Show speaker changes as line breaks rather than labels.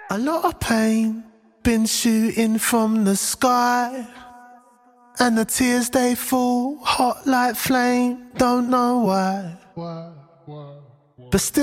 A lot of pain been shooting from the sky, and the tears they fall hot like flame, don't know why. But still